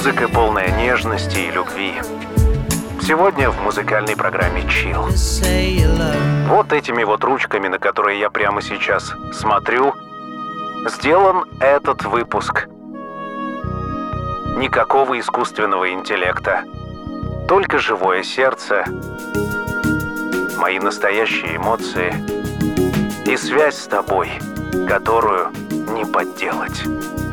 Музыка, полная нежности и любви. Сегодня в музыкальной программе Chill. Вот этими вот ручками, на которые я прямо сейчас смотрю, сделан этот выпуск. Никакого искусственного интеллекта, только живое сердце, мои настоящие эмоции и связь с тобой, которую не подделать.